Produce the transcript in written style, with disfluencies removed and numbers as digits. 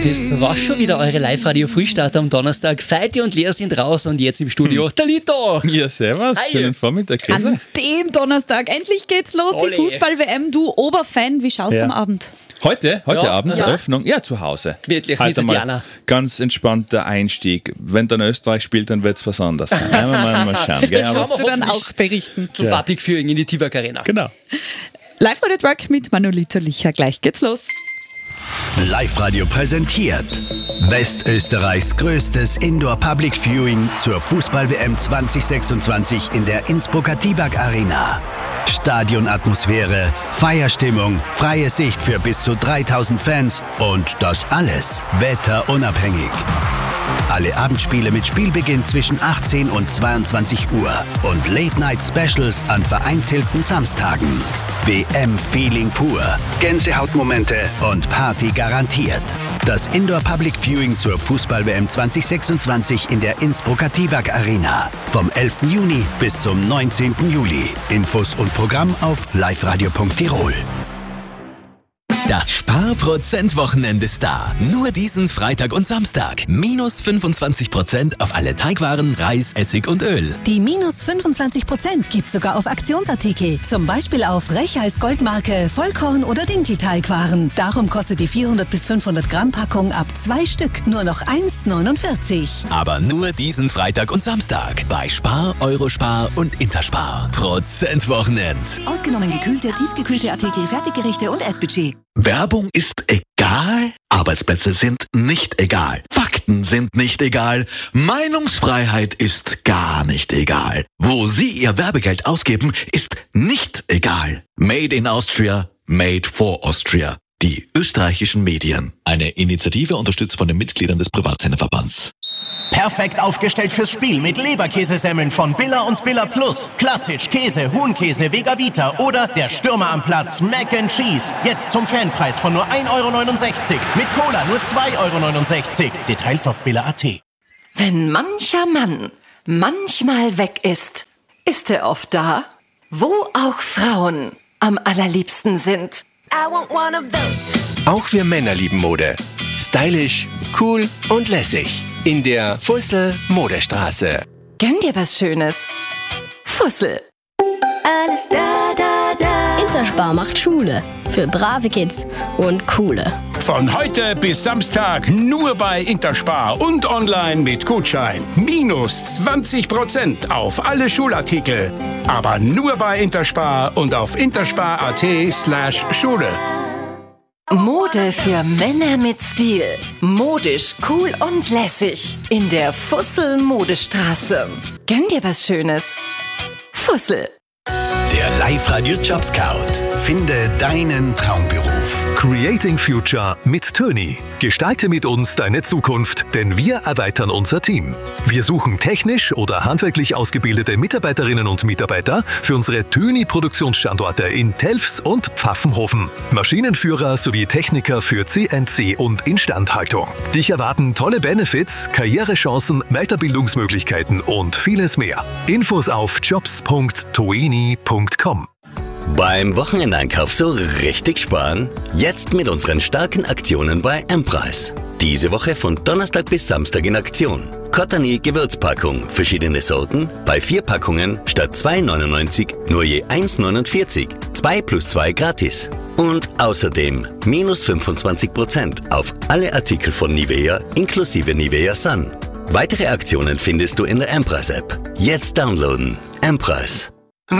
Das war schon wieder eure Live-Radio-Frühstarter am Donnerstag. Feiti und Lea sind raus und jetzt im Studio der Lito. Ja, servus. Hi. Schönen Vormittag, Käse. An dem Donnerstag. Endlich geht's los, Ole. die Fußball-WM. Du Oberfan, wie schaust du am Abend? Heute Ja. Abend, Ja. Eröffnung, zu Hause. Wirklich, Heute mit der mal Diana. ganz entspannter Einstieg. Wenn dann Österreich spielt, dann wird es was anderes sein. Mal schauen. Gell? Schauen Aber, wir Du dann hoffentlich auch berichten. zum Public Viewing in die Tibak Arena. genau. Live-Radio Truck mit Manolito Licher. Gleich geht's los. Live-Radio präsentiert Westösterreichs größtes Indoor-Public Viewing zur Fußball-WM 2026 in der Innsbrucker Tibak Arena. Stadionatmosphäre, Feierstimmung, freie Sicht für bis zu 3000 Fans und das alles wetterunabhängig. Alle Abendspiele mit Spielbeginn zwischen 18 und 22 Uhr und Late-Night-Specials an vereinzelten Samstagen. WM-Feeling pur, Gänsehautmomente und Party garantiert. Das Indoor-Public Viewing zur Fußball-WM 2026 in der Innsbrucker Tibak Arena. Vom 11. Juni bis zum 19. Juli. Infos und Programm auf liveradio.tirol. Das Sparprozent-Wochenende ist da. Nur diesen Freitag und Samstag. Minus 25% auf alle Teigwaren, Reis, Essig und Öl. Die minus 25% gibt sogar auf Aktionsartikel. Zum Beispiel auf Rechheis Goldmarke, Vollkorn oder Dinkelteigwaren. Darum kostet die 400 bis 500 Gramm Packung ab 2 Stück nur noch 1,49. Aber nur diesen Freitag und Samstag. Bei Spar, Eurospar und Interspar. Prozentwochenend. Ausgenommen gekühlte, tiefgekühlte Artikel, Fertiggerichte und Essbudget. Werbung ist egal, Arbeitsplätze sind nicht egal, Fakten sind nicht egal, Meinungsfreiheit ist gar nicht egal. Wo Sie Ihr Werbegeld ausgeben, ist nicht egal. Made in Austria, made for Austria. Die österreichischen Medien. Eine Initiative unterstützt von den Mitgliedern des Privatsenderverbands. Perfekt aufgestellt fürs Spiel mit Leberkäsesemmeln von Billa und Billa Plus. Klassisch, Käse, Huhnkäse, Vega Vita oder der Stürmer am Platz Mac and Cheese. Jetzt zum Fanpreis von nur 1,69 €. Mit Cola nur 2,69 €. Details auf billa.at. Wenn mancher Mann manchmal weg ist, ist er oft da, wo auch Frauen am allerliebsten sind. Auch wir Männer lieben Mode. Stylisch, cool und lässig. In der Fussel Modestraße. Gönn dir was Schönes. Fussel. Alles da. Interspar macht Schule. Für brave Kids und coole. Von heute bis Samstag nur bei Interspar und online mit Gutschein. Minus 20% auf alle Schulartikel. Aber nur bei Interspar und auf interspar.at/Schule. Mode für Männer mit Stil. Modisch, cool und lässig. In der Fussel Modestraße. Gönn dir was Schönes. Fussel. Der Live-Radio Job Scout. Finde deinen Traumberuf. Creating Future mit Töni. Gestalte mit uns deine Zukunft, denn wir erweitern unser Team. Wir suchen technisch oder handwerklich ausgebildete Mitarbeiterinnen und Mitarbeiter für unsere Töni-Produktionsstandorte in Telfs und Pfaffenhofen. Maschinenführer sowie Techniker für CNC und Instandhaltung. Dich erwarten tolle Benefits, Karrierechancen, Weiterbildungsmöglichkeiten und vieles mehr. Infos auf jobs.toeni.com. Beim Wochenendeinkauf so richtig sparen? Jetzt mit unseren starken Aktionen bei M-Preis. Diese Woche von Donnerstag bis Samstag in Aktion. Cottony Gewürzpackung, verschiedene Sorten, bei 4 Packungen statt 2,99 nur je 1,49. 2 plus 2 gratis. Und außerdem minus 25% auf alle Artikel von Nivea inklusive Nivea Sun. Weitere Aktionen findest du in der M-Preis-App. Jetzt downloaden. M-Preis.